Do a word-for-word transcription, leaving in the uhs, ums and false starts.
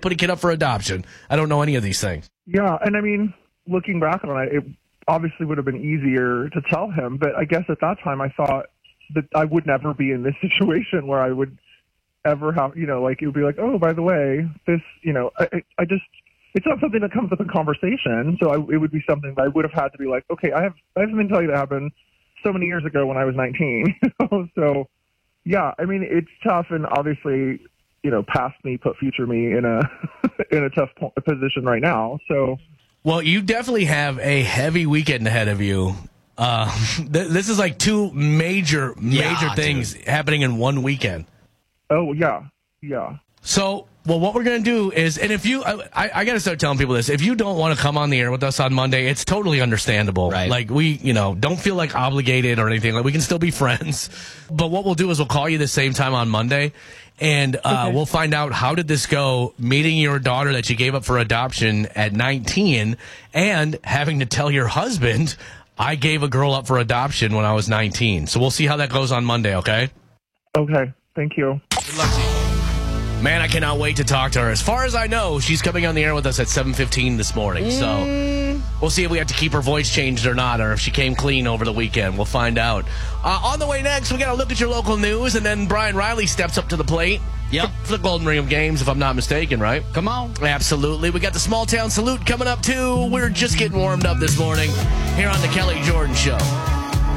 put a kid up for adoption. I don't know any of these things. Yeah, and I mean, looking back on it, it obviously would have been easier to tell him, but I guess at that time I thought that I would never be in this situation where I would ever have, you know, like it would be like, oh, by the way, this, you know, I, I just, it's not something that comes up in conversation, so I, it would be something that I would have had to be like, okay, I have, I have something to tell you that happened so many years ago when I was nineteen. So, yeah, I mean, it's tough, and obviously, you know, past me put future me in a in a tough po- position right now. So, well, you definitely have a heavy weekend ahead of you. Uh, th- this is like two major, major Yeah, things dude. happening in one weekend. oh yeah, yeah. So, well, what we're going to do is, and if you, I, I, I got to start telling people this, if you don't want to come on the air with us on Monday, it's totally understandable. Right. Like, we, you know, don't feel like obligated or anything. Like, we can still be friends. But what we'll do is we'll call you the same time on Monday, and uh, Okay. we'll find out how did this go, meeting your daughter that you gave up for adoption at nineteen, and having to tell your husband, I gave a girl up for adoption when I was nineteen. So we'll see how that goes on Monday, okay? Okay, thank you. Good luck to you. Man, I cannot wait to talk to her. As far as I know, she's coming on the air with us at seven fifteen this morning. So we'll see if we have to keep her voice changed or not, or if she came clean over the weekend. We'll find out. Uh, on the way next, we got to look at your local news, and then Brian Riley steps up to the plate. Yep. For the Golden Ring of Games, if I'm not mistaken, right? Come on. Absolutely. We got the Small Town Salute coming up, too. We're just getting warmed up this morning here on the Kelly Jordan Show.